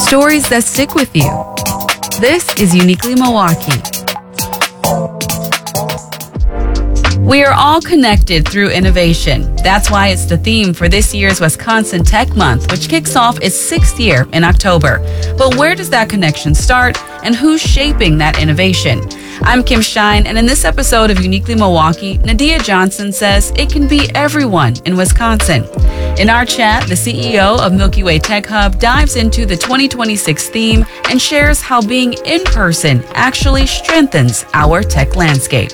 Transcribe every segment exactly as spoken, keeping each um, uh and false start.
Stories that stick with you. This is Uniquely Milwaukee. We are all connected through innovation. That's why it's the theme for this year's Wisconsin Tech Month, which kicks off its sixth year in October. But where does that connection start, and who's shaping that innovation? I'm Kim Shine, and in this episode of Uniquely Milwaukee, Nadia Johnson says it can be everyone in Wisconsin. In our chat, the C E O of Milky Way Tech Hub dives into the twenty twenty-six theme and shares how being in person actually strengthens our tech landscape.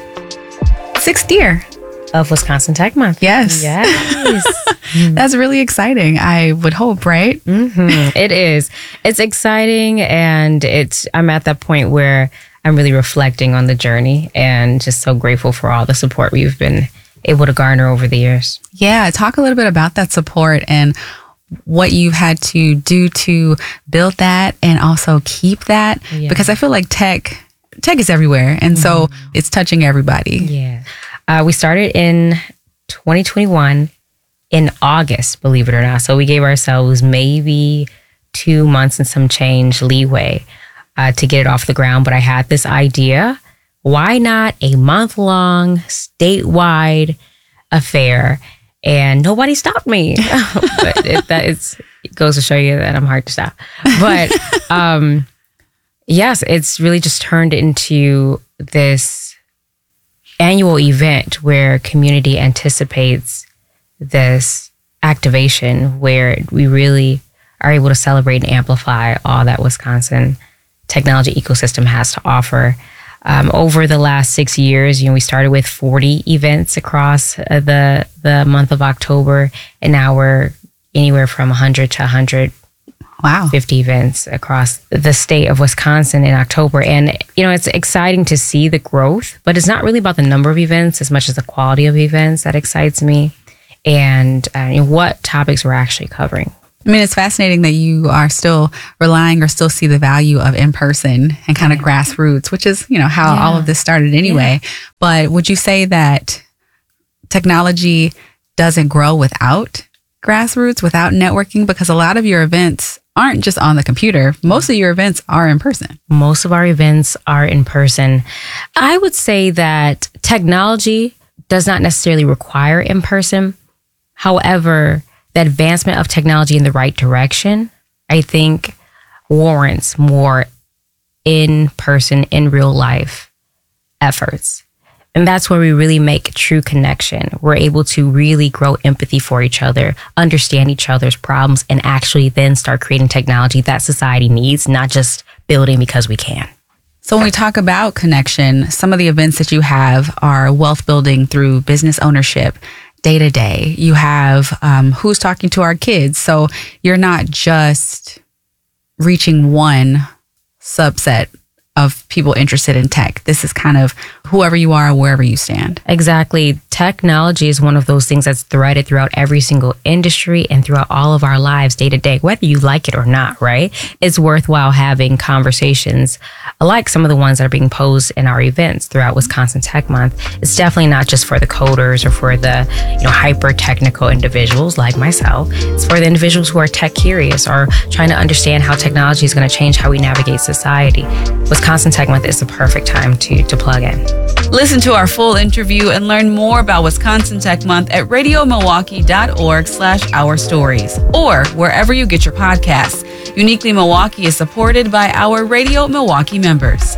Sixth year of Wisconsin Tech Month. Yes. Yes. That's really exciting, I would hope, right? Mm-hmm. It is. It's exciting, and it's. I'm at that point where I'm really reflecting on the journey and just so grateful for all the support we've been able to garner over the years. Yeah, talk a little bit about that support and what you've had to do to build that and also keep that, yeah. Because I feel like tech tech is everywhere, and so mm-hmm. it's touching everybody. Yeah. Uh, we started in twenty twenty-one in August, believe it or not. So we gave ourselves maybe two months and some change leeway uh, to get it off the ground. But I had this idea. Why not a month-long statewide affair? And nobody stopped me. But it, that it's, it goes to show you that I'm hard to stop. But um, yes, it's really just turned into this annual event where community anticipates this activation where we really are able to celebrate and amplify all that Wisconsin technology ecosystem has to offer. Um, over the last six years, you know, we started with forty events across uh, the the month of October, and now we're anywhere from one hundred to one hundred fifty events across the state of Wisconsin in October. And, you know, it's exciting to see the growth, but it's not really about the number of events as much as the quality of events that excites me and uh, you know, what topics we're actually covering. I mean, it's fascinating that you are still relying or still see the value of in-person and kind of grassroots, which is, you know, how yeah. all of this started anyway. Yeah. But would you say that technology doesn't grow without grassroots, without networking? Because a lot of your events aren't just on the computer. Most of your events are in person. Most of our events are in person. I would say that technology does not necessarily require in person. However, the advancement of technology in the right direction, I think, warrants more in-person, in real life efforts. And that's where we really make true connection. We're able to really grow empathy for each other, understand each other's problems, and actually then start creating technology that society needs, not just building because we can. So when we talk about connection, some of the events that you have are wealth building through business ownership, day to day. You have um, Who's Talking to Our Kids. So you're not just reaching one subset of people interested in tech. This is kind of whoever you are, wherever you stand. Exactly. Technology is one of those things that's threaded throughout every single industry and throughout all of our lives day to day, whether you like it or not, right? It's worthwhile having conversations like some of the ones that are being posed in our events throughout Wisconsin Tech Month. It's definitely not just for the coders or for the, you know, hyper technical individuals like myself. It's for the individuals who are tech curious or trying to understand how technology is going to change how we navigate society. Wisconsin Tech Month is the perfect time to, to plug in. Listen to our full interview and learn more about Wisconsin Tech Month at radiomilwaukee.org slash our stories or wherever you get your podcasts. Uniquely Milwaukee is supported by our Radio Milwaukee members.